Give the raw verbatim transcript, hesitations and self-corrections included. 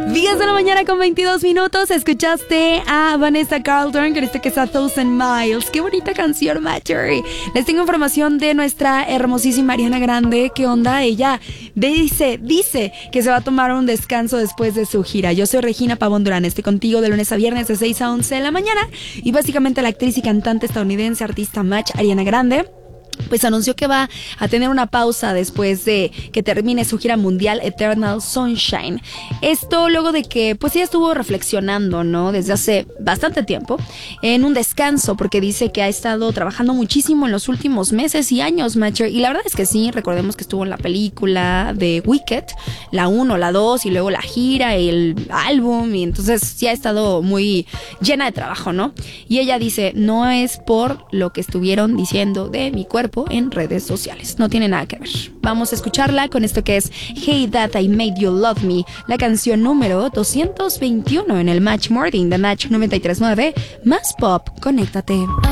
diez de la mañana con veintidós minutos. Escuchaste a Vanessa Carlton con este que es A Thousand Miles. Qué bonita canción, Marjorie. Les tengo información de nuestra hermosísima Ariana Grande. ¿Qué onda? Ella dice, dice que se va a tomar un descanso después de su gira. Yo soy Regina Pavón Durán. Estoy contigo de lunes a viernes de seis a once de la mañana. Y básicamente la actriz y cantante estadounidense, artista match, Ariana Grande, pues anunció que va a tener una pausa después de que termine su gira mundial Eternal Sunshine. Esto luego de que pues ella estuvo reflexionando, ¿no? Desde hace bastante tiempo en un descanso, porque dice que ha estado trabajando muchísimo en los últimos meses y años, Matcher. Y la verdad es que sí, recordemos que estuvo en la película de Wicked, la uno, la dos, y luego la gira, el álbum, y entonces sí ha estado muy llena de trabajo, ¿no? Y ella dice, no es por lo que estuvieron diciendo de mi cuerpo en redes sociales, no tiene nada que ver. Vamos a escucharla con esto que es Hey That I Made You Love Me, la canción número doscientos veintiuno en el Match Morning de Match noventa y tres punto nueve, más pop, conéctate.